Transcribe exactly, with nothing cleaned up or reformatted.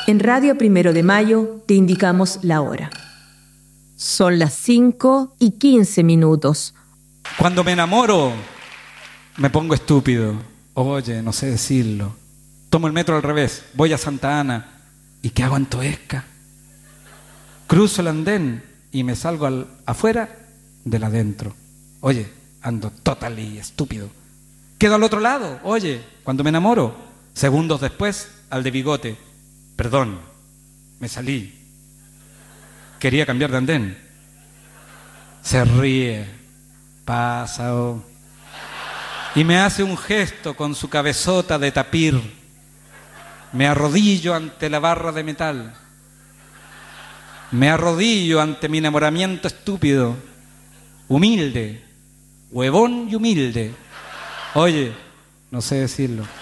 En Radio Primero de Mayo te indicamos la hora. Son las cinco y quince minutos. Cuando me enamoro, me pongo estúpido. Oye, no sé decirlo. Tomo el metro al revés, voy a Santa Ana. ¿Y qué hago en Toesca? Cruzo el andén y me salgo al, afuera del adentro. Oye, ando total y estúpido. Quedo al otro lado, oye, cuando me enamoro. Segundos después, al de bigote. Perdón, me salí. Quería cambiar de andén. Se ríe. Pasa, oh. Y me hace un gesto con su cabezota de tapir. Me arrodillo ante la barra de metal. Me arrodillo ante mi enamoramiento estúpido. Humilde, huevón y humilde. Oye, no sé decirlo.